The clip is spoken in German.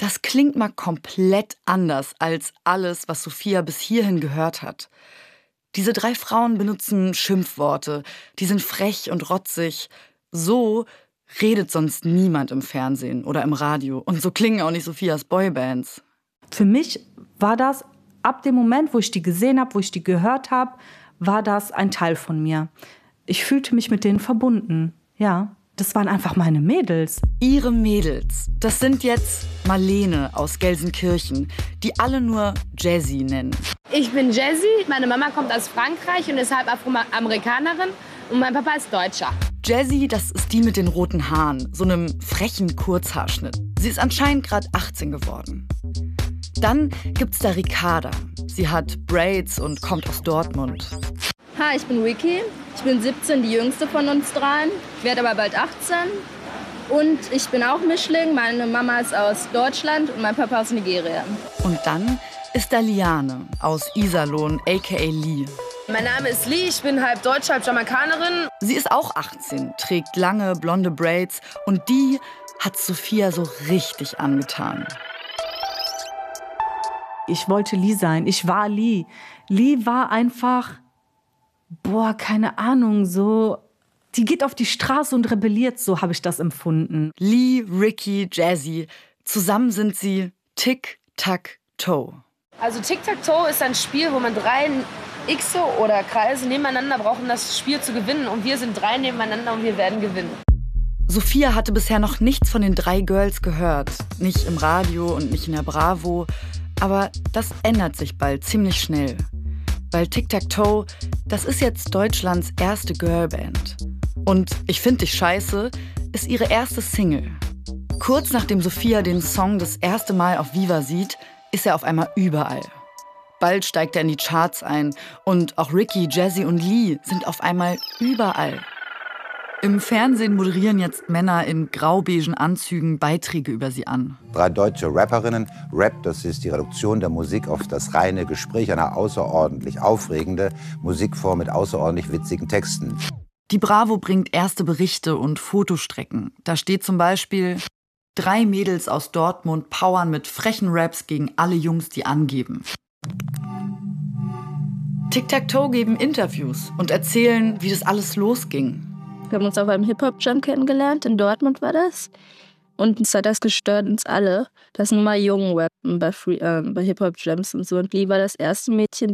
Das klingt mal komplett anders als alles, was Sophia bis hierhin gehört hat. Diese 3 Frauen benutzen Schimpfworte, die sind frech und rotzig. So redet sonst niemand im Fernsehen oder im Radio. Und so klingen auch nicht Sophias Boybands. Für mich war das, ab dem Moment, wo ich die gesehen habe, wo ich die gehört habe, war das ein Teil von mir. Ich fühlte mich mit denen verbunden, ja. Das waren einfach meine Mädels. Ihre Mädels, das sind jetzt Marlene aus Gelsenkirchen, die alle nur Jazzy nennen. Ich bin Jazzy, meine Mama kommt aus Frankreich und ist halb Afroamerikanerin und mein Papa ist Deutscher. Jazzy, das ist die mit den roten Haaren, so einem frechen Kurzhaarschnitt. Sie ist anscheinend gerade 18 geworden. Dann gibt's da Ricarda. Sie hat Braids und kommt aus Dortmund. Hi, ich bin Vicky. Ich bin 17, die jüngste von uns dreien. Ich werde aber bald 18. Und ich bin auch Mischling. Meine Mama ist aus Deutschland und mein Papa aus Nigeria. Und dann ist da Liane aus Iserlohn, a.k.a. Lee. Mein Name ist Lee, ich bin halb Deutsche, halb Jamaikanerin. Sie ist auch 18, trägt lange, blonde Braids und die hat Sophia so richtig angetan. Ich wollte Lee sein, ich war Lee. Lee war einfach, keine Ahnung, so, die geht auf die Straße und rebelliert, so habe ich das empfunden. Lee, Ricky, Jazzy, zusammen sind sie Tic-Tac-Toe. Also Tic-Tac-Toe ist ein Spiel, wo man 3 Xe oder Kreise nebeneinander braucht, um das Spiel zu gewinnen. Und wir sind 3 nebeneinander und wir werden gewinnen. Sophia hatte bisher noch nichts von den 3 Girls gehört. Nicht im Radio und nicht in der Bravo. Aber das ändert sich bald ziemlich schnell. Weil Tic-Tac-Toe, das ist jetzt Deutschlands erste Girlband. Und Ich find dich scheiße ist ihre erste Single. Kurz nachdem Sophia den Song das erste Mal auf Viva sieht, ist er auf einmal überall. Bald steigt er in die Charts ein und auch Ricky, Jazzy und Lee sind auf einmal überall. Im Fernsehen moderieren jetzt Männer in graubeigen Anzügen Beiträge über sie an. 3 deutsche Rapperinnen. Rap, das ist die Reduktion der Musik auf das reine Gespräch, eine außerordentlich aufregende Musikform mit außerordentlich witzigen Texten. Die Bravo bringt erste Berichte und Fotostrecken. Da steht zum Beispiel: 3 Mädels aus Dortmund powern mit frechen Raps gegen alle Jungs, die angeben. Tic-Tac-Toe geben Interviews und erzählen, wie das alles losging. Wir haben uns auf einem Hip-Hop-Jam kennengelernt, in Dortmund war das. Und uns hat das gestört, uns alle, dass nur mal Jungen rappen bei Hip-Hop-Jams und so. Und Lee war das erste Mädchen,